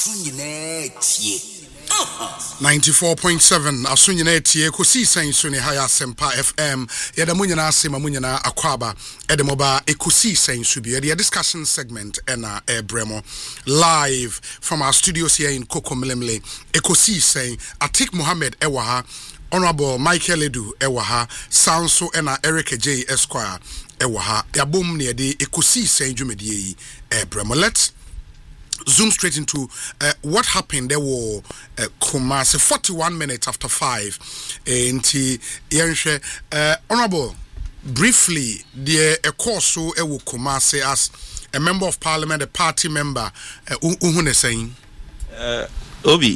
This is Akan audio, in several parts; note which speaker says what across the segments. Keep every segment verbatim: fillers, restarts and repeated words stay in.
Speaker 1: ninety-four point seven Asunyina tie kosi sen so ne haya sempa F M yeda munyana asema munyana akwaba edemoba ekosi sen so bi the discussion segment ena ebremo live from our studios here in Kokomelemle ekosi sen Atik Mohammed ewaha Honorable Michael Edu ewaha Sanso ena Eric J Esquire ewaha yabom ne de ekosi sen dwumedie ebremo. Let's zoom straight into uh, what happened. There were uh, Kumasi forty-one minutes after five. Enti yenhwe uh, Honorable, briefly the a course so e wo Kumasi as a member of parliament, a party member. Uhune saying
Speaker 2: uh, Obi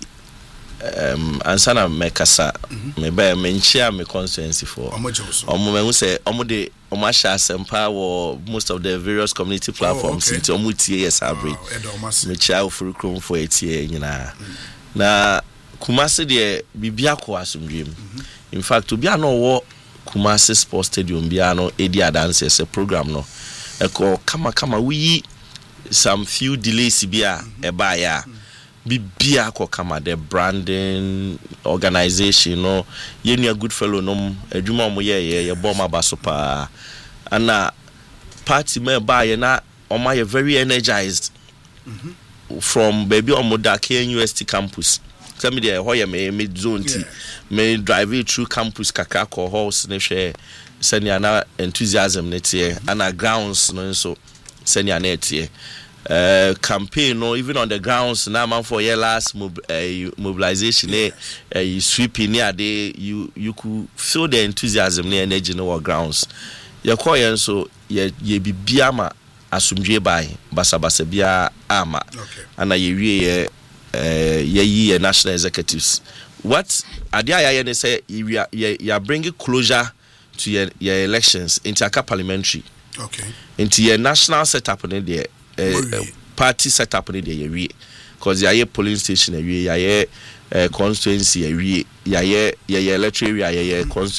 Speaker 2: um ansana mekasa me ba menchia me constituency for omo me say omo de omo sha sempa wo most of the various community platforms into omo tie yes average me chia ofuru krom for etie nyina na Kumasi de bibia ko asomdwem in fact obi ana wo Kumasi Sports Stadium bia no edi adanse se program no e ko kama kama we some few delays bia e ba ya bibia ko kama the branding organization no yenu a good fellow no adwuma mo ye ye ye bom abaso pa ana party me ba ye na oma ye very energized mm-hmm. from baby omoda K N U S T campus tell me there hoye me me zone t me drive through campus kaka ko house ne hwe senia na enthusiasm ne tie ana grounds no so senia na tie Uh, campaign no even on the grounds now man for your last mob, uh, mobilization yeah. uh, you sweeping near day you you could feel the enthusiasm near energy no grounds your call so ye ye bibia ma asumdwe bai basa basa bia ama okay. Ana ye wie uh, ye ye national executives what adia ya ye say you you bring closure to your, your elections into a parliamentary
Speaker 1: okay
Speaker 2: into your national setup in there. Uh, uh, party set up in the area because ya ye polling station area ya ye uh, constituency area ya ye ya ye electoral area ya ye